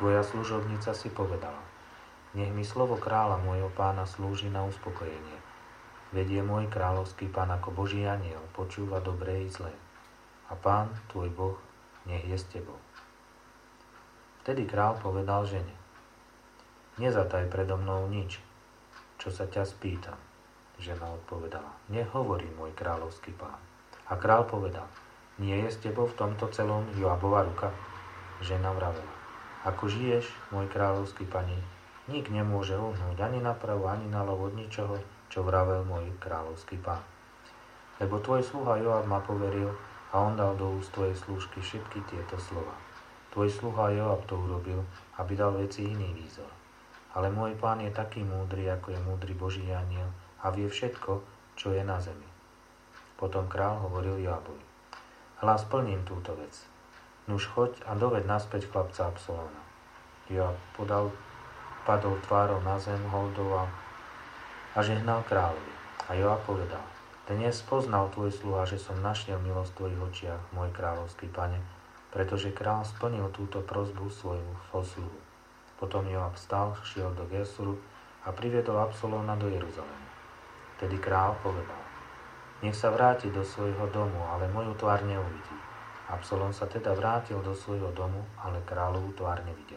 Tvoja služobnica si povedala, nech mi slovo kráľa môjho pána slúži na uspokojenie. Veď je môj kráľovský pán ako Boží anjel, počúva dobré i zlé. A pán, tvoj Boh, nech je s tebou. Vtedy kráľ povedal žene, nezataj predo mnou nič, čo sa ťa spýtam. Žena odpovedala, nech hovorí môj kráľovský pán. A kráľ povedal, nie je s tebou v tomto celom Joabova ruka? Žena vravela, ako žiješ, môj kráľovský pani, nik nemôže uhnúť ani napravo, ani naľavo od ničoho, čo vravel môj kráľovský pán. Lebo tvoj sluha Joab ma poveril a on dal do úst tvojej slúžky všetky tieto slova. Tvoj sluha Joab to urobil, aby dal veci iný výzor. Ale môj pán je taký múdry, ako je múdry Boží anjel a vie všetko, čo je na zemi. Potom kráľ hovoril Joabovi, hľa, splním túto vec. Nuž choď a doved naspäť chlapca Absalóna. Joab padol tvárou na zem, holdoval a žehnal kráľovi. A Joab povedal, dnes poznal tvoj sluha, že som našiel milosť v tvojich očiach, môj kráľovský pane, pretože kráľ splnil túto prosbu svoju posluhu. Potom Joab vstal, šiel do Gesuru a priviedol Absalóna do Jeruzalema. Tedy kráľ povedal, nech sa vráti do svojho domu, ale moju tvár neuvidí. Absalón sa teda vrátil do svojho domu, ale kráľovú tvár nevidel.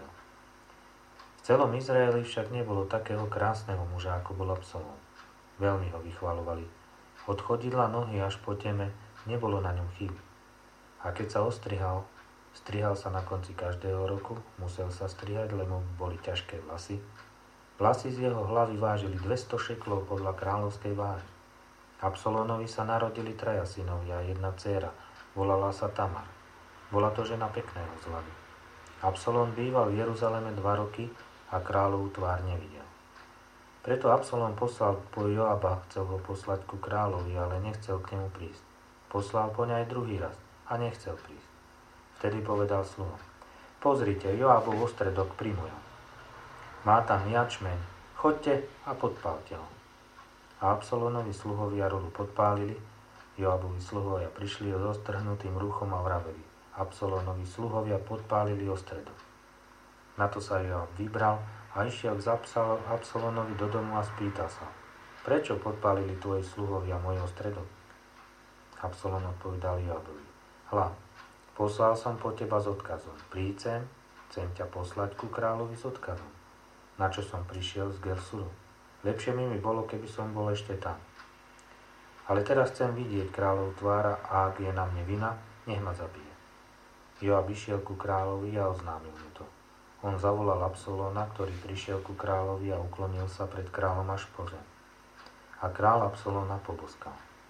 V celom Izraeli však nebolo takého krásneho muža, ako bol Absalón. Veľmi ho vychvaľovali. Od chodidla nohy až po teme nebolo na ňom chyby. A keď sa ostrihal, strihal sa na konci každého roku, musel sa strihať, lebo boli ťažké vlasy. Vlasy z jeho hlavy vážili 200 šeklov podľa kráľovskej váhy. Absalónovi sa narodili 3 synovia a 1 dcéra, volala sa Tamar. Bola to žena pekného vzhľadu. Absalón býval v Jeruzaleme 2 roky a kráľovú tvár nevidel. Preto Absalón poslal po Joaba, chcel ho poslať ku kráľovi, ale nechcel k nemu prísť. Poslal po ňa aj druhý raz a nechcel prísť. Vtedy povedal sluhom, pozrite, Joabov ostredok pri mojom. Má tam jačmeň, choďte a podpálte ho. A Absalónovi sluhovia rolu podpálili, Joabovi sluhovia prišli s ostrhnutým ruchom a vraveli. Absalónovi sluhovia podpálili ostredok. Na to sa Joab vybral a išiel k Absalónovi do domu a spýtal sa, prečo podpálili tvoji sluhovia môj ostredok? Absalón odpovedal Joabovi, hľa, poslal som po teba s odkazom, príď sem, chcem ťa poslať ku kráľovi s odkazom. Na čo som prišiel z Gersuru? Lepšie mi bolo, keby som bol ešte tam. Ale teraz chcem vidieť kráľov tvára a ak je na mne vina, nech ma zabije. Joab išiel ku kráľovi a oznámil mu to. On zavolal Absalóna, ktorý prišiel ku kráľovi a uklonil sa pred kráľom až po zem. A kráľ Absalóna poboskal.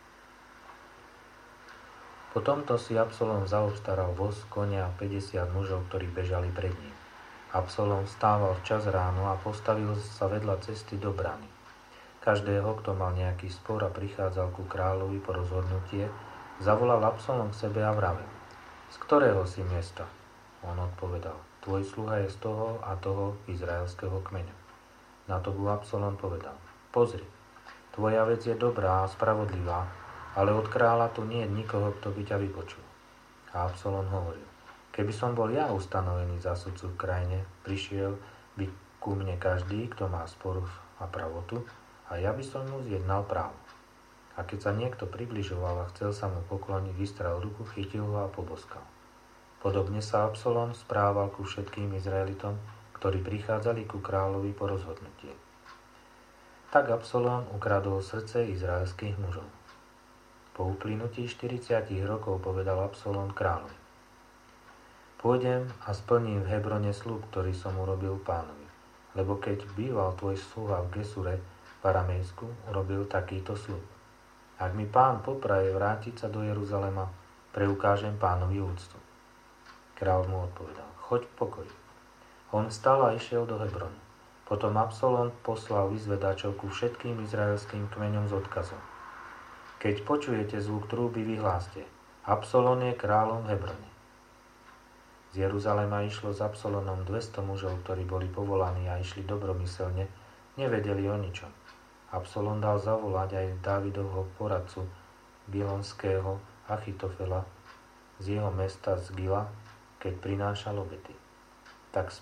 Po tomto si Absalón zaobstaral voz, konia a 50 mužov, ktorí bežali pred ním. Absalón vstával včas ráno a postavil sa vedľa cesty do brany. Každého, kto mal nejaký spor a prichádzal ku kráľovi po rozhodnutie, zavolal Absalón k sebe a vravel, z ktorého si miesta? On odpovedal, tvoj sluha je z toho a toho izraelského kmeňa. Na to mu Absalón povedal, pozri, tvoja vec je dobrá a spravodlivá, ale od kráľa tu nie je nikoho, kto by ťa vypočul. A Absalón hovoril, keby som bol ja ustanovený za sudcu v krajine, prišiel by ku mne každý, kto má spor a pravotu, a ja by som mu zjednal právo. A keď sa niekto približoval a chcel sa mu pokloniť, vystrel ruku, chytil ho a poboskal. Podobne sa Absalón správal ku všetkým Izraelitom, ktorí prichádzali ku kráľovi po rozhodnutie. Tak Absalón ukradol srdce izraelských mužov. Po uplynutí 40 rokov povedal Absalón kráľovi, pôjdem a splním v Hebrone sľub, ktorý som urobil pánovi, lebo keď býval tvoj sluha v Gesure, v Aramejsku, urobil takýto sľub. Ak mi pán popraje vrátiť sa do Jeruzalema, preukážem pánovi úctu. Kráľ mu odpovedal, choď v pokoji. On vstal a išiel do Hebronu. Potom Absalón poslal vyzvedačov ku všetkým izraelským kmeňom s odkazom. Keď počujete zvuk trúby, vyhláste, Absalón je kráľom v Hebrone. Z Jeruzalema išlo s Absalónom 200 mužov, ktorí boli povolaní a išli dobromyselne, nevedeli o ničom. Absalón dal zavolať aj Dávidovho poradcu Bilonského Achitofela z jeho mesta z Gila, keď prinášal obety. Tak